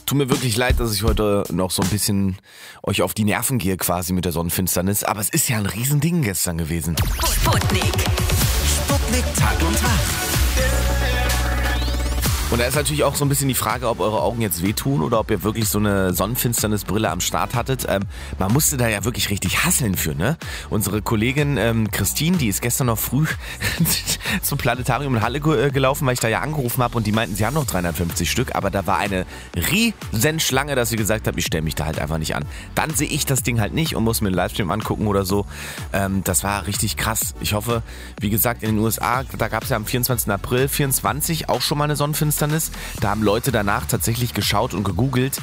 Tut mir wirklich leid, dass ich heute noch so ein bisschen euch auf die Nerven gehe quasi mit der Sonnenfinsternis. Aber es ist ja ein Riesending gestern gewesen. Sputnik. Sputnik Tag und Tag. Und da ist natürlich auch so ein bisschen die Frage, ob eure Augen jetzt wehtun oder ob ihr wirklich so eine Sonnenfinsternisbrille am Start hattet. Man musste da ja wirklich richtig hasseln für, ne? Unsere Kollegin Christine, die ist gestern noch früh zum Planetarium in Halle gelaufen, weil ich da ja angerufen habe und die meinten, sie haben noch 350 Stück, aber da war eine riesen Schlange, dass sie gesagt haben, ich stelle mich da halt einfach nicht an. Dann sehe ich das Ding halt nicht und muss mir einen Livestream angucken oder so. Das war richtig krass. Ich hoffe, wie gesagt, in den USA, da gab es ja am 24. April 24 auch schon mal eine Sonnenfinsternis. Da haben Leute danach tatsächlich geschaut und gegoogelt,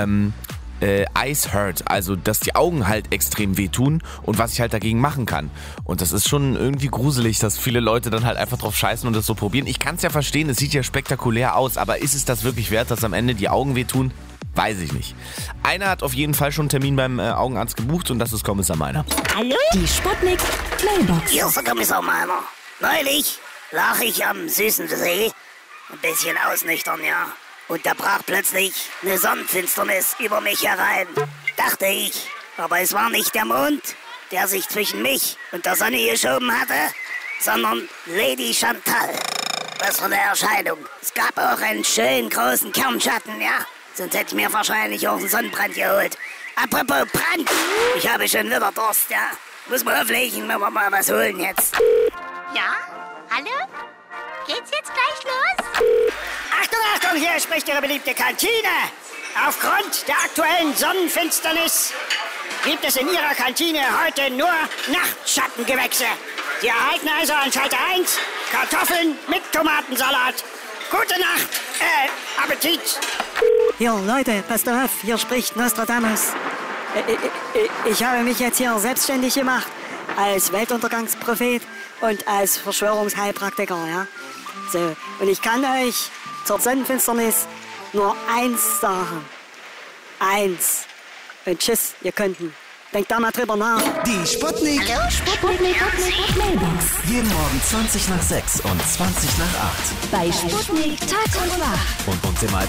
Eyes hurt, also dass die Augen halt extrem wehtun und was ich halt dagegen machen kann. Und das ist schon irgendwie gruselig, dass viele Leute dann halt einfach drauf scheißen und das so probieren. Ich kann es ja verstehen, es sieht ja spektakulär aus, aber ist es das wirklich wert, dass am Ende die Augen wehtun? Weiß ich nicht. Einer hat auf jeden Fall schon einen Termin beim Augenarzt gebucht und das ist Kommissar Meiner. Hallo? Die Sputnik Mailbox. Hier ist der Kommissar Meiner. Neulich lag ich am süßen See, ein bisschen ausnüchtern, ja. Und da brach plötzlich eine Sonnenfinsternis über mich herein. Dachte ich, aber es war nicht der Mond, der sich zwischen mich und der Sonne geschoben hatte, sondern Lady Chantal. Was für eine Erscheinung. Es gab auch einen schönen großen Kernschatten, ja. Sonst hätte ich mir wahrscheinlich auch einen Sonnenbrand geholt. Apropos Brand, ich habe schon wieder Durst, ja. Muss man auflegen, wenn wir mal was holen jetzt. Ja? Hallo? Geht's jetzt gleich los? Achtung, Achtung, hier spricht Ihre beliebte Kantine. Aufgrund der aktuellen Sonnenfinsternis gibt es in Ihrer Kantine heute nur Nachtschattengewächse. Sie erhalten also an Schalter 1 Kartoffeln mit Tomatensalat. Gute Nacht, Appetit. Hier, Leute, passt auf, hier spricht Nostradamus. Ich habe mich jetzt hier selbstständig gemacht als Weltuntergangsprophet und als Verschwörungsheilpraktiker, ja. So, und ich kann euch zur Sonnenfinsternis nur eins sagen. Eins. Und tschüss, ihr Könnten. Denkt da mal drüber nach. Die Sputnik. Hallo? Sputnik Mailbox. Jeden Morgen 20 nach 6 und 20 nach 8. Bei Sputnik Tag und Nacht. Und uns immer als